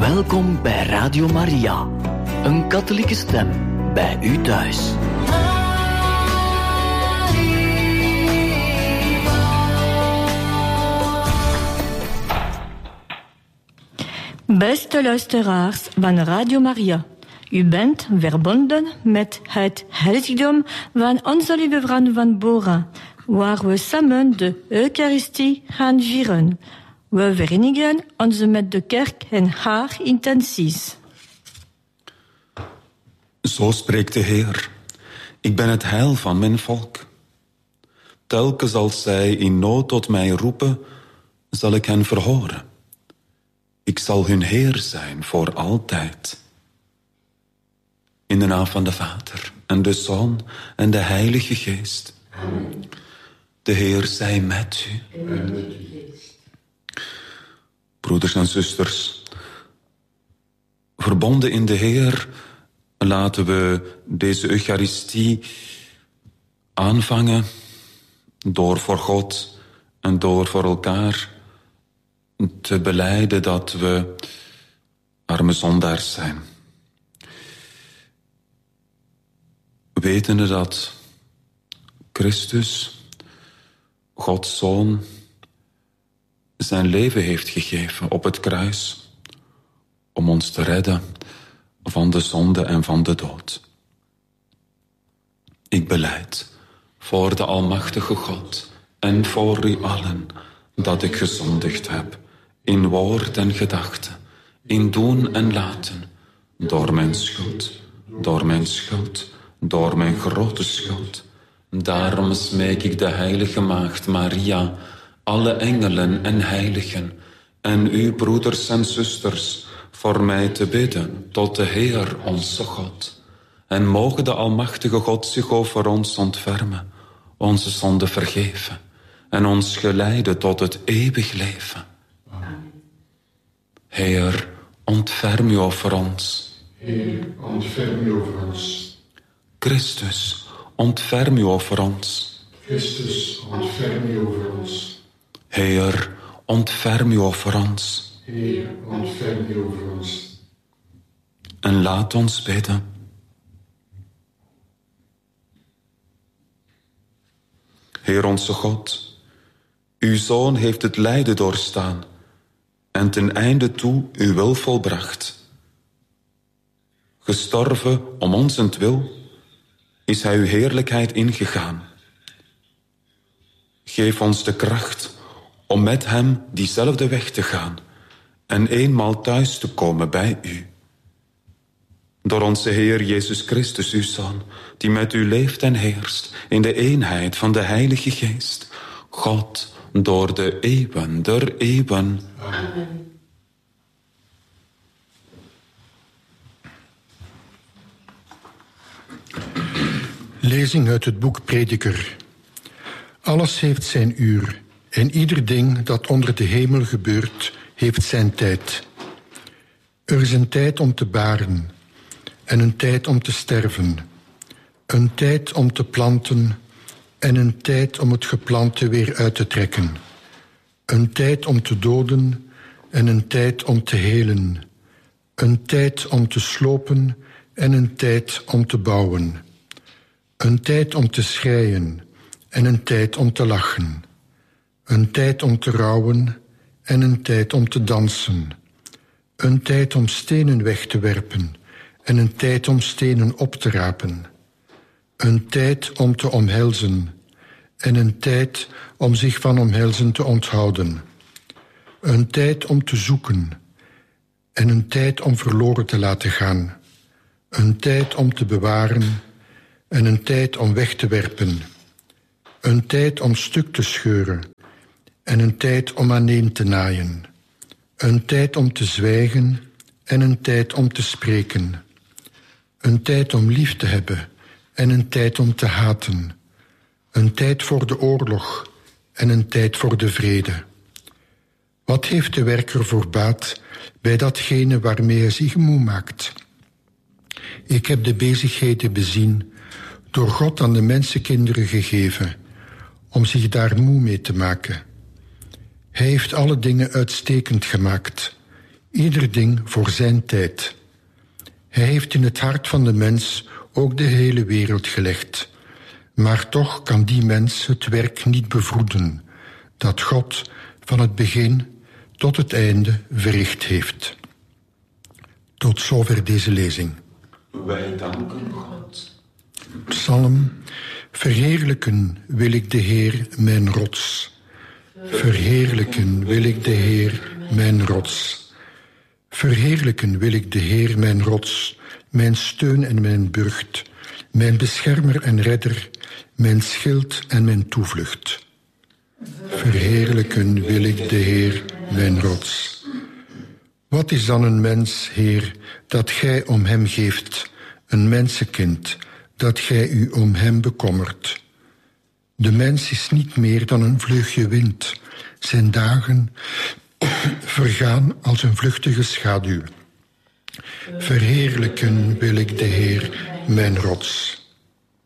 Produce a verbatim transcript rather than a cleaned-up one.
Welkom bij Radio Maria, een katholieke stem bij u thuis. Beste luisteraars van Radio Maria, u bent verbonden met het heiligdom van Onze Lieve Vrouw van Bora, waar we samen de Eucharistie gaan vieren. We verenigen ons met de kerk en haar intenties. Zo spreekt de Heer. Ik ben het heil van mijn volk. Telkens als zij in nood tot mij roepen, zal ik hen verhoren. Ik zal hun Heer zijn voor altijd. In de naam van de Vader en de Zoon en de Heilige Geest. Amen. De Heer zij met u. En met uw geest. Broeders en zusters, verbonden in de Heer, laten we deze Eucharistie aanvangen door voor God en door voor elkaar te belijden dat we arme zondaars zijn. Wetende dat Christus, Gods Zoon, zijn leven heeft gegeven op het kruis om ons te redden van de zonde en van de dood. Ik belijd voor de Almachtige God en voor u allen dat ik gezondigd heb in woord en gedachte, in doen en laten, door mijn schuld, door mijn schuld, door mijn grote schuld. Daarom smeek ik de heilige Maagd Maria, alle engelen en heiligen, en u broeders en zusters, voor mij te bidden tot de Heer onze God. En mogen de Almachtige God zich over ons ontfermen, onze zonde vergeven en ons geleiden tot het eeuwig leven. Amen. Heer, ontferm u over ons. Heer, ontferm u over ons. Christus, ontferm u over ons. Christus, ontferm u over ons. Heer, ontferm u over ons. Heer, ontferm u over ons. En laat ons bidden. Heer onze God, uw Zoon heeft het lijden doorstaan en ten einde toe uw wil volbracht. Gestorven om onzentwil is hij uw heerlijkheid ingegaan. Geef ons de kracht om met hem diezelfde weg te gaan en eenmaal thuis te komen bij u. Door onze Heer Jezus Christus, uw Zoon, die met u leeft en heerst in de eenheid van de Heilige Geest, God, door de eeuwen der eeuwen. Amen. Lezing uit het boek Prediker. Alles heeft zijn uur, en ieder ding dat onder de hemel gebeurt, heeft zijn tijd. Er is een tijd om te baren, en een tijd om te sterven. Een tijd om te planten, en een tijd om het geplante weer uit te trekken. Een tijd om te doden, en een tijd om te helen. Een tijd om te slopen, en een tijd om te bouwen. Een tijd om te schreien, en een tijd om te lachen. Een tijd om te rouwen, en een tijd om te dansen. Een tijd om stenen weg te werpen, en een tijd om stenen op te rapen. Een tijd om te omhelzen, en een tijd om zich van omhelzen te onthouden. Een tijd om te zoeken, en een tijd om verloren te laten gaan. Een tijd om te bewaren, en een tijd om weg te werpen. Een tijd om stuk te scheuren, en een tijd om aaneen te naaien. Een tijd om te zwijgen, en een tijd om te spreken. Een tijd om lief te hebben, en een tijd om te haten. Een tijd voor de oorlog, en een tijd voor de vrede. Wat heeft de werker voor baat bij datgene waarmee hij zich moe maakt? Ik heb de bezigheden bezien, door God aan de mensenkinderen gegeven, om zich daar moe mee te maken. Hij heeft alle dingen uitstekend gemaakt. Ieder ding voor zijn tijd. Hij heeft in het hart van de mens ook de hele wereld gelegd. Maar toch kan die mens het werk niet bevroeden dat God van het begin tot het einde verricht heeft. Tot zover deze lezing. Wij danken God. Psalm: Verheerlijken wil ik de Heer, mijn rots. Verheerlijken wil ik de Heer, mijn rots. Verheerlijken wil ik de Heer, mijn rots, mijn steun en mijn burcht, mijn beschermer en redder, mijn schild en mijn toevlucht. Verheerlijken wil ik de Heer, mijn rots. Wat is dan een mens, Heer, dat gij om hem geeft, een mensenkind, dat gij u om hem bekommert? De mens is niet meer dan een vleugje wind. Zijn dagen vergaan als een vluchtige schaduw. Verheerlijken wil ik de Heer, mijn rots.